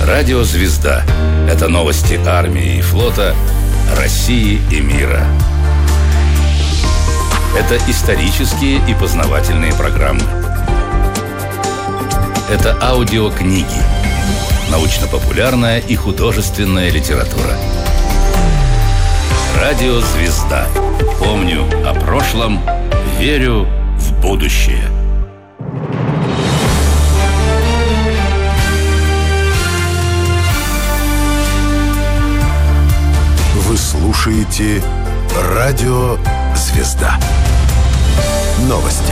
Радио «Звезда» — это новости армии и флота, России и мира. Это исторические и познавательные программы. Это аудиокниги, научно-популярная и художественная литература. Радио «Звезда». Помню о прошлом, верю в будущее. Вы слушаете Радио «Звезда». Новости.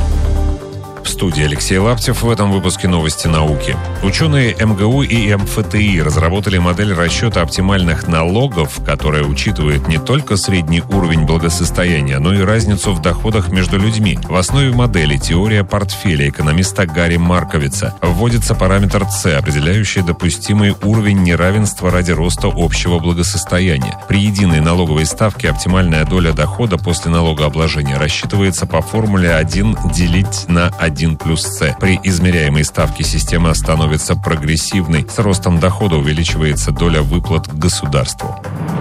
В студии Алексей Лаптев. В этом выпуске новости науки. Ученые МГУ и МФТИ разработали модель расчета оптимальных налогов, которая учитывает не только средний уровень благосостояния, но и разницу в доходах между людьми. В основе модели теория портфеля экономиста Гарри Марковица. Вводится параметр С, определяющий допустимый уровень неравенства ради роста общего благосостояния. При единой налоговой ставке оптимальная доля дохода после налогообложения рассчитывается по формуле 1 делить на 1 плюс С. При измеряемой ставке система становится прогрессивной. С ростом дохода увеличивается доля выплат государству.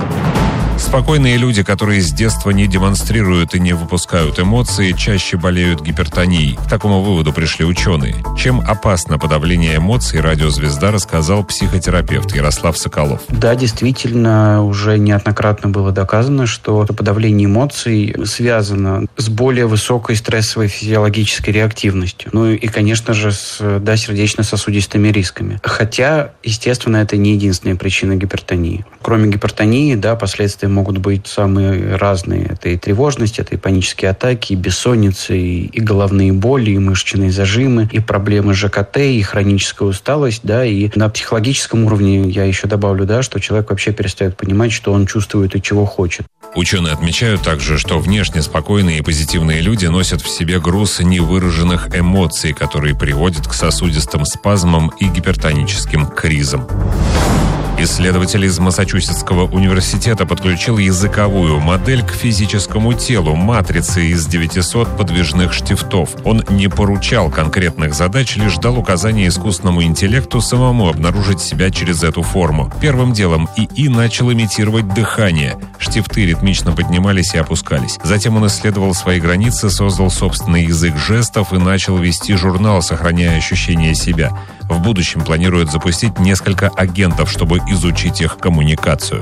Спокойные люди, которые с детства не демонстрируют и не выпускают эмоции, чаще болеют гипертонией. К такому выводу пришли ученые. Чем опасно подавление эмоций, Радио «Звезда» рассказал психотерапевт Ярослав Соколов. Да, действительно, уже неоднократно было доказано, что подавление эмоций связано с более высокой стрессовой физиологической реактивностью. Ну и, конечно же, с сердечно-сосудистыми рисками. Хотя, естественно, это не единственная причина гипертонии. Кроме гипертонии, последствия могут быть самые разные. Это и тревожность, это и панические атаки, и бессонница, и головные боли, и мышечные зажимы, и проблемы ЖКТ, и хроническая усталость, и на психологическом уровне я еще добавлю, что человек вообще перестает понимать, что он чувствует и чего хочет. Ученые отмечают также, что внешне спокойные и позитивные люди носят в себе груз невыраженных эмоций, которые приводят к сосудистым спазмам и гипертоническим кризам. Исследователь из Массачусетского университета подключил языковую модель к физическому телу матрицы из 900 подвижных штифтов. Он не поручал конкретных задач, лишь дал указания искусственному интеллекту самому обнаружить себя через эту форму. Первым делом ИИ начал имитировать дыхание. Штифты ритмично поднимались и опускались. Затем он исследовал свои границы, создал собственный язык жестов и начал вести журнал, сохраняя ощущение себя. В будущем планируют запустить несколько агентов, чтобы изучить их коммуникацию.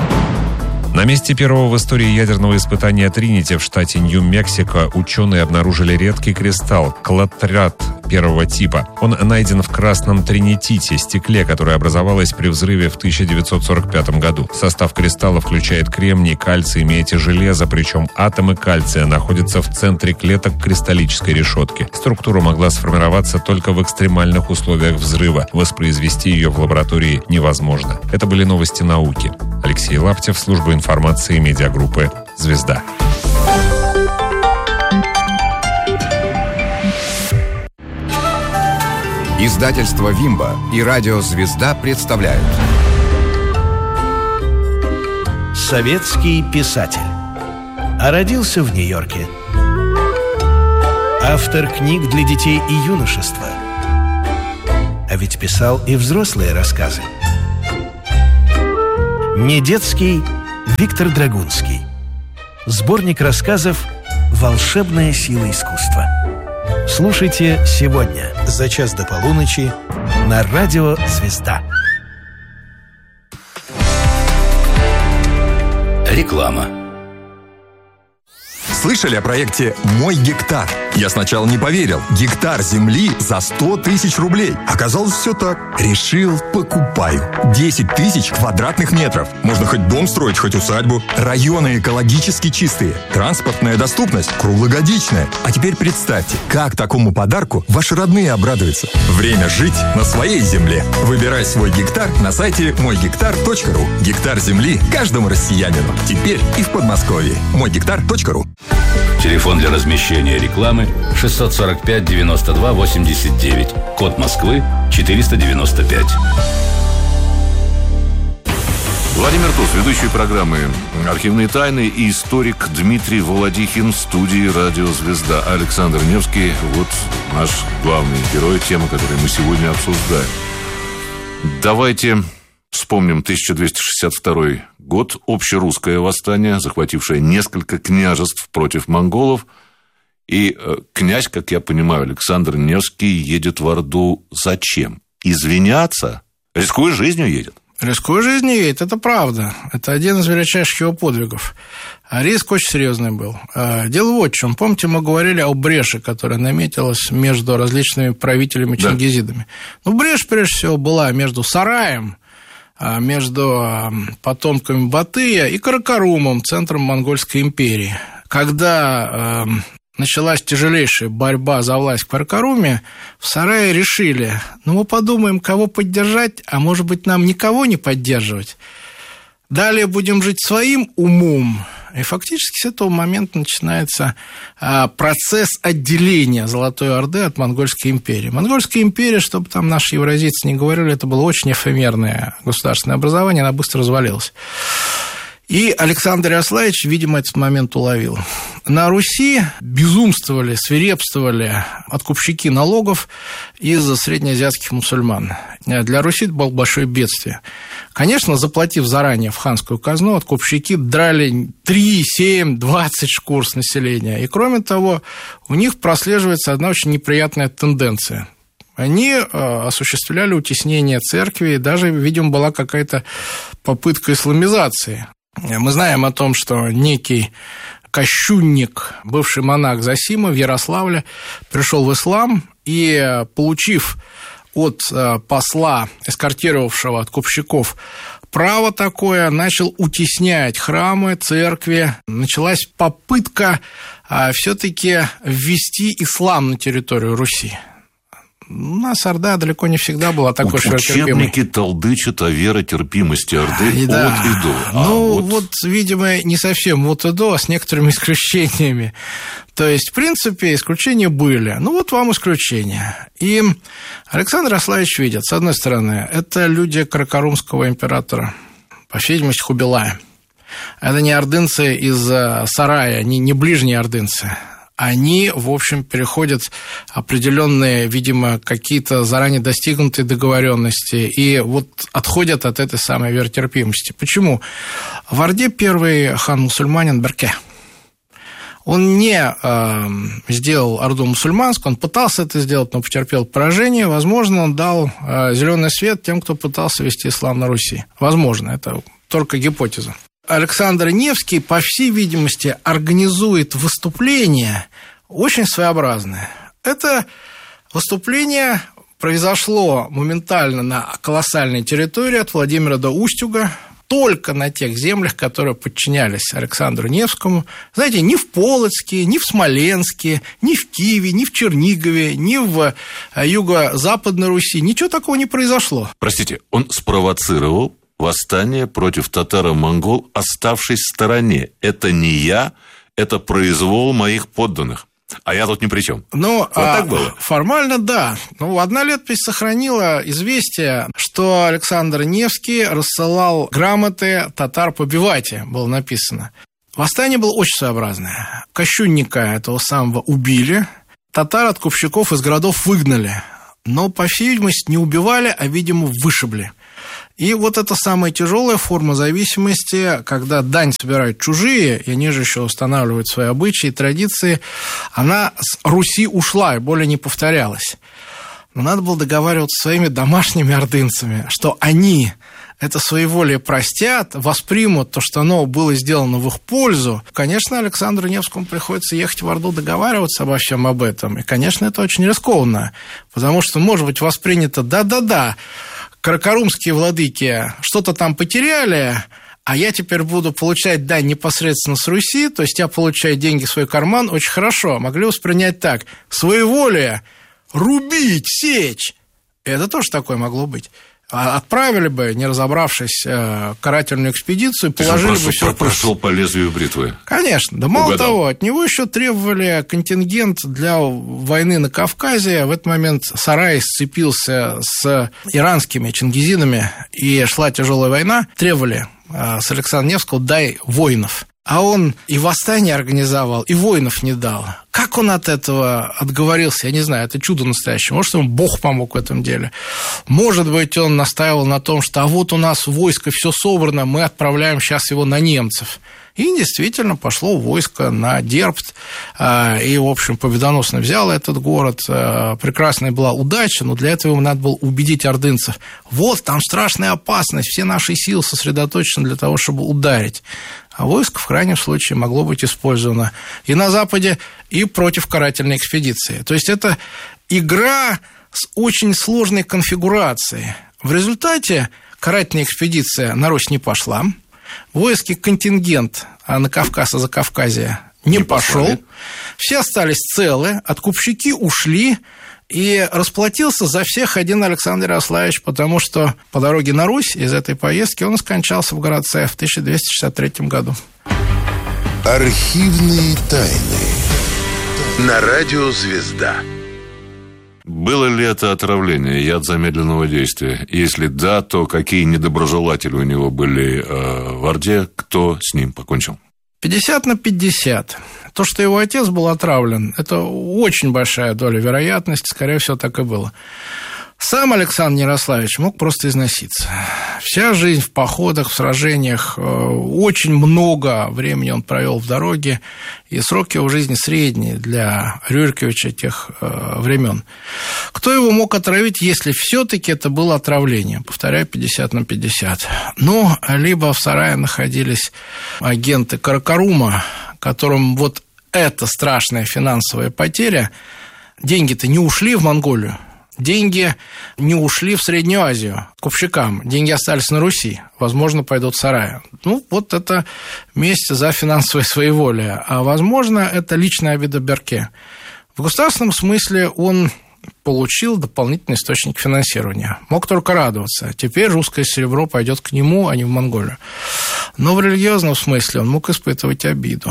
На месте первого в истории ядерного испытания Тринити в штате Нью-Мексико ученые обнаружили редкий кристалл – клатрат первого типа. Он найден в красном тринитите – стекле, которое образовалось при взрыве в 1945 году. Состав кристалла включает кремний, кальций, медь и железо, причем атомы кальция находятся в центре клеток кристаллической решетки. Структура могла сформироваться только в экстремальных условиях взрыва. Воспроизвести ее в лаборатории невозможно. Это были новости науки. Алексей Лаптев, служба информации медиагруппы «Звезда». Издательство «Вимба» и радио «Звезда» представляют. Советский писатель. А родился в Нью-Йорке. Автор книг для детей и юношества. А ведь писал и взрослые рассказы. Недетский Виктор Драгунский. Сборник рассказов «Волшебная сила искусства». Слушайте сегодня за час до полуночи на радио «Звезда». Реклама. Слышали о проекте «Мой гектар»? Я сначала не поверил. Гектар земли за 100 тысяч рублей. Оказалось, все так. Решил, покупаю. 10 тысяч квадратных метров. Можно хоть дом строить, хоть усадьбу. Районы экологически чистые. Транспортная доступность круглогодичная. А теперь представьте, как такому подарку ваши родные обрадуются. Время жить на своей земле. Выбирай свой гектар на сайте moygektar.ru. Гектар земли каждому россиянину. Теперь и в Подмосковье. moygektar.ru. Телефон для размещения рекламы 645 92 89. Код Москвы 495. Владимир Туз, ведущий программы «Архивные тайны», и историк Дмитрий Володихин в студии «Радио Звезда». Александр Невский, вот наш главный герой, тема, которую мы сегодня обсуждаем. Давайте вспомним 1262 год, общерусское восстание, захватившее несколько княжеств против монголов. И князь, как я понимаю, Александр Невский едет в Орду зачем? Извиняться? Рискуя жизнью едет? Рискуя жизнью едет, это правда. Это один из величайших его подвигов. А риск очень серьезный был. Дело вот в чем. Помните, мы говорили о бреше, которая наметилась между различными правителями чингизидами. Да. Ну, брешь, прежде всего, была между Сараем, между потомками Батыя и Каракарумом, центром Монгольской империи. Когда началась тяжелейшая борьба за власть в Каракаруме, в Сарае решили, мы подумаем, кого поддержать, а может быть, нам никого не поддерживать. Далее будем жить своим умом. И фактически с этого момента начинается процесс отделения Золотой Орды от Монгольской империи. Монгольская империя, чтобы там наши евразийцы не говорили, это было очень эфемерное государственное образование, она быстро развалилась. И Александр Ярославич, видимо, этот момент уловил. На Руси безумствовали, свирепствовали откупщики налогов из среднеазиатских мусульман. Для Руси это было большое бедствие. Конечно, заплатив заранее в ханскую казну, откупщики драли 3, 7, 20 шкур с населения. И, кроме того, у них прослеживается одна очень неприятная тенденция. Они осуществляли утеснение церкви, и даже, видимо, была какая-то попытка исламизации. Мы знаем о том, что некий кощунник, бывший монах Зосима в Ярославле, пришел в ислам и, получив от посла, эскортировавшего откупщиков, право такое, начал утеснять храмы, церкви. Началась попытка все-таки ввести ислам на территорию Руси. У нас Орда далеко не всегда была такой широтерпимой. Учебники толдычат о веротерпимости Орды от и до. Видимо, не совсем от и до, а с некоторыми исключениями. То есть, в принципе, исключения были. Вот вам исключения. И Александр Ярославич видит, с одной стороны, это люди каракарумского императора, по всей видимости, Хубилая. Это не ордынцы из Сарая, не ближние ордынцы. Они, в общем, переходят определенные, видимо, какие-то заранее достигнутые договоренности и отходят от этой самой веротерпимости. Почему? В Орде первый хан-мусульманин Берке. Он не сделал Орду мусульманскую, он пытался это сделать, но потерпел поражение. Возможно, он дал зеленый свет тем, кто пытался вести ислам на Руси. Возможно, это только гипотеза. Александр Невский, по всей видимости, организует выступление очень своеобразное. Это выступление произошло моментально на колоссальной территории от Владимира до Устюга, только на тех землях, которые подчинялись Александру Невскому. Знаете, ни в Полоцке, ни в Смоленске, ни в Киеве, ни в Чернигове, ни в юго-западной Руси ничего такого не произошло. Простите, он спровоцировал восстание против татаро-монгол, оставшись в стороне. Это не я, это произвол моих подданных. А я тут ни при чем. Так было? Формально, да. Одна летопись сохранила известие, что Александр Невский рассылал грамоты татар побивать, было написано. Восстание было очень своеобразное. Кощунника этого самого убили, татар-откупщиков из городов выгнали. Но, по всей видимости, не убивали, а, видимо, вышибли. И эта самая тяжелая форма зависимости, когда дань собирают чужие, и они же еще устанавливают свои обычаи, традиции, она с Руси ушла и более не повторялась. Но надо было договариваться со своими домашними ордынцами, что они это своеволие простят, воспримут то, что оно было сделано в их пользу. Конечно, Александру Невскому приходится ехать в Орду договариваться обо всем об этом. И, конечно, это очень рискованно, потому что может быть воспринято «да-да-да», каракарумские владыки что-то там потеряли, а я теперь буду получать дань непосредственно с Руси, то есть я получаю деньги в свой карман, очень хорошо. Могли воспринять так: своеволие, рубить, сечь. И это тоже такое могло быть. Отправили бы, не разобравшись, карательную экспедицию, положили бы все. Прошел по лезвию бритвы. Конечно. Да мало того, от него еще требовали контингент для войны на Кавказе. В этот момент Сарай сцепился с иранскими чингизидами, и шла тяжелая война. Требовали с Александра Невского: дай воинов. А он и восстание организовал, и воинов не дал. Как он от этого отговорился, я не знаю, это чудо настоящее. Может, ему Бог помог в этом деле. Может быть, он настаивал на том, что вот у нас войско все собрано, мы отправляем сейчас его на немцев. И действительно пошло войско на Дербт, и, в общем, победоносно взяло этот город. Прекрасная была удача, но для этого ему надо было убедить ордынцев. Вот, там страшная опасность, все наши силы сосредоточены для того, чтобы ударить. А войско, в крайнем случае, могло быть использовано и на Западе, и против карательной экспедиции. То есть это игра с очень сложной конфигурацией. В результате карательная экспедиция на Русь не пошла. Воинский контингент на Кавказ и Закавказье не пошел. Все остались целы, откупщики ушли, и расплатился за всех один Александр Ярославич, потому что по дороге на Русь из этой поездки он скончался в Городце в 1263 году. Архивные тайны на радио «Звезда». Было ли это отравление, яд замедленного действия? Если да, то какие недоброжелатели у него были в Орде? Кто с ним покончил? 50/50. То, что его отец был отравлен, это очень большая доля вероятности, скорее всего, так и было. Сам Александр Ярославич мог просто износиться. Вся жизнь в походах, в сражениях, очень много времени он провел в дороге, и сроки его жизни средние для Рюриковича тех времен. Кто его мог отравить, если все-таки это было отравление? Повторяю, 50/50. Ну, либо в сарае находились агенты Каракарума, которым вот эта страшная финансовая потеря, деньги-то не ушли в Монголию, деньги не ушли в Среднюю Азию к купщикам, деньги остались на Руси, возможно, пойдут в сарай. Ну, вот это месть за финансовое своеволие, а, возможно, это личная обида Берке. В государственном смысле он получил дополнительный источник финансирования. Мог только радоваться. Теперь русское серебро пойдет к нему, а не в Монголию. Но в религиозном смысле он мог испытывать обиду.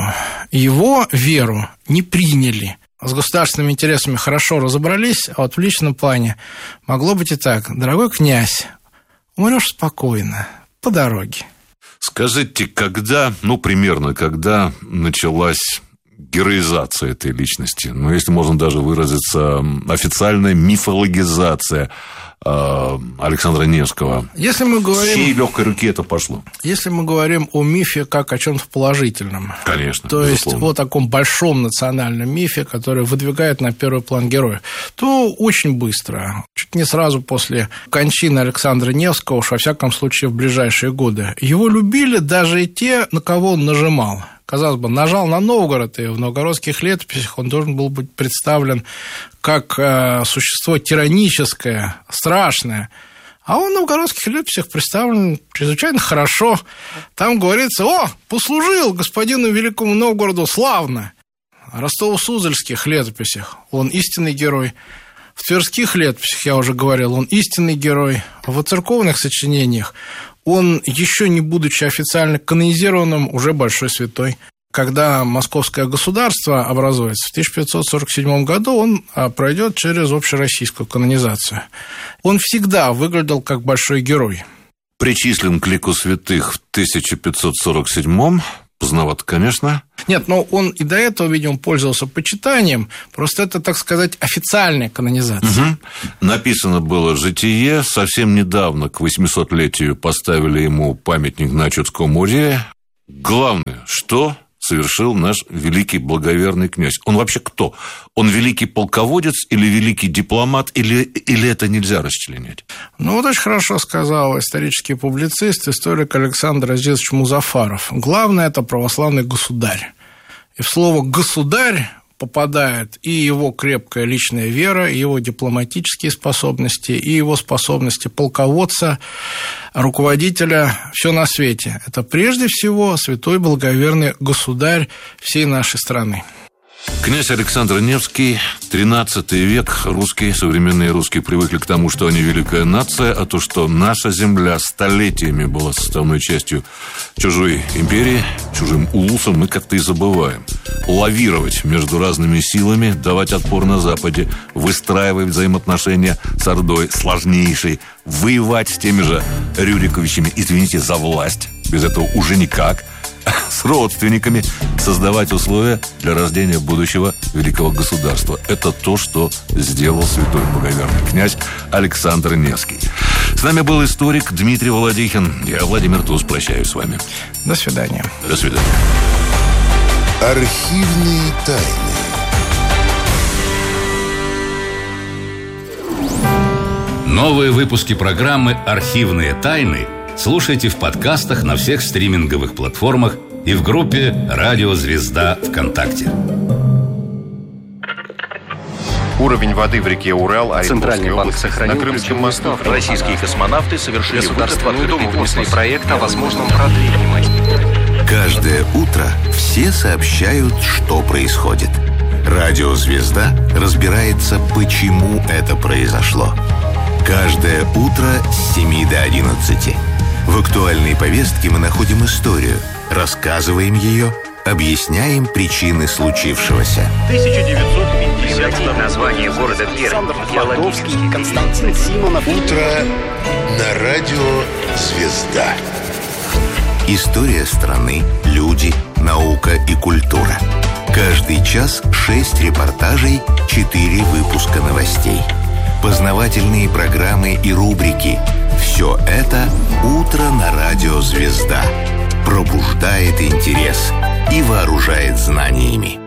Его веру не приняли. С государственными интересами хорошо разобрались, а вот в личном плане могло быть и так. Дорогой князь, умрешь спокойно, по дороге. Скажите, когда, примерно, когда началась героизация этой личности? Если можно даже выразиться, официальная мифологизация Александра Невского. Если мы говорим, с чьей легкой руки это пошло? Если мы говорим о мифе как о чем-то положительном, конечно, то безусловно. есть о таком большом национальном мифе, который выдвигает на первый план героя, то очень быстро, чуть не сразу после кончины Александра Невского, уж во всяком случае в ближайшие годы, его любили даже и те, на кого он нажимал. Казалось бы, нажал на Новгород, и в новгородских летописях он должен был быть представлен как существо тираническое, страшное. А он в новгородских летописях представлен чрезвычайно хорошо. Там говорится: послужил господину Великому Новгороду славно. В Ростово-Суздальских летописях он истинный герой. В Тверских летописях, я уже говорил, он истинный герой. В церковных сочинениях он, еще не будучи официально канонизированным, уже большой святой. Когда Московское государство образуется в 1547 году, он пройдет через общероссийскую канонизацию. Он всегда выглядел как большой герой. Причислен к лику святых в 1547-м. Поздновато, конечно. Нет, но он и до этого, видимо, пользовался почитанием. Просто это, так сказать, официальная канонизация. Угу. Написано было «Житие». Совсем недавно, к 800-летию, поставили ему памятник на Чудском музее. Главное, что совершил наш великий благоверный князь. Он вообще кто? Он великий полководец или великий дипломат, или это нельзя расчленять? Очень хорошо сказал исторический публицист, историк Александр Азизович Музафаров. Главное – это православный государь. И в слово «государь» попадает и его крепкая личная вера, и его дипломатические способности, и его способности полководца, руководителя, все на свете. Это прежде всего святой благоверный государь всей нашей страны. Князь Александр Невский, 13 век, современные русские привыкли к тому, что они великая нация, а то, что наша земля столетиями была составной частью чужой империи, чужим улусом, мы как-то и забываем. Лавировать между разными силами, давать отпор на Западе, выстраивать взаимоотношения с Ордой сложнейшей, воевать с теми же Рюриковичами, извините, за власть, без этого уже никак. с родственниками создавать условия для рождения будущего великого государства. Это то, что сделал святой благоверный князь Александр Невский. С нами был историк Дмитрий Володихин. Я, Владимир Туз, прощаюсь с вами. До свидания. До свидания. Архивные тайны. Новые выпуски программы «Архивные тайны» слушайте в подкастах на всех стриминговых платформах и в группе «Радио Звезда» ВКонтакте. Уровень воды в реке Урал, Центральный банк сохранил на Крымском мосту. Российские космонавты совершили Государственную Думу внесли проект о возможном продлении. Каждое утро все сообщают, что происходит. Радио «Звезда» разбирается, почему это произошло. Каждое утро с 7 до 11. В актуальной повестке мы находим историю, рассказываем ее, объясняем причины случившегося. 1950 название города Пермь. Володовский, Константин Симонов. Утро на радио «Звезда». История страны, люди, наука и культура. Каждый час 6 репортажей, 4 выпуска новостей. Познавательные программы и рубрики. Все это «Утро на радио «Звезда». Пробуждает интерес и вооружает знаниями.